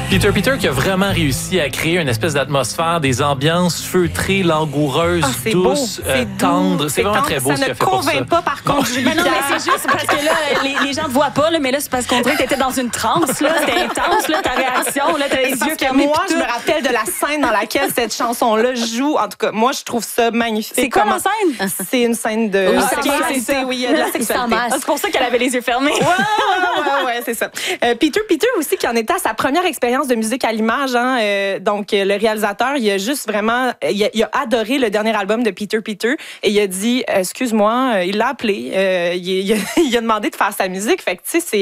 Peter qui a vraiment réussi à créer une espèce d'atmosphère, des ambiances feutrées, langoureuses, douces, tendres. C'est vraiment très beau ce qu'il a fait pour ça. Ça ne convainc pas, par contre, Julie. Mais non, mais c'est juste parce que là, les gens ne te voient pas, là, mais là, c'est parce qu'on dirait que t'étais dans une transe, là. C'était intense, là, ta réaction, là, t'as les yeux fermés. Moi, je me rappelle de la scène dans laquelle cette chanson-là joue. En tout cas, moi, je trouve ça magnifique. C'est quoi la scène? C'est une scène de sexualité, oui, il y a de la sexualité. C'est pour ça qu'elle avait les yeux fermés. Ouais, c'est ça. Peter aussi, qui en était à sa première expérience de musique à l'image. Hein, donc, le réalisateur, il a juste vraiment... Il a adoré le dernier album de Peter et il a dit, excuse-moi, il l'a appelé, il a demandé de faire sa musique. Fait que, tu sais,